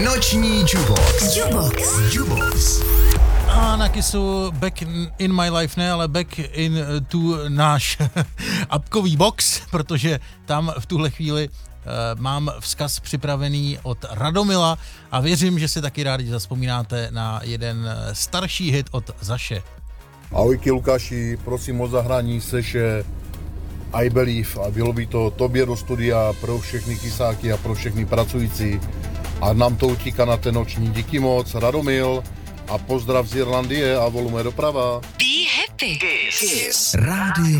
Noční Jukebox. A na Kissu Back in my life ne, ale back in to náš apkový box, protože tam v tuhle chvíli mám vzkaz připravený od Radomila a věřím, že si taky rádi zavzpomínáte na jeden starší hit od Zaše. Ahojky Lukáši, prosím o zahrání Seše I Believe a bylo by to tobě do studia pro všechny kysáky a pro všechny pracující a nám to utíká na ten noční. Díky moc, Radomil a pozdrav z Irlandie a volume doprava. Be happy. Kiss. Rádio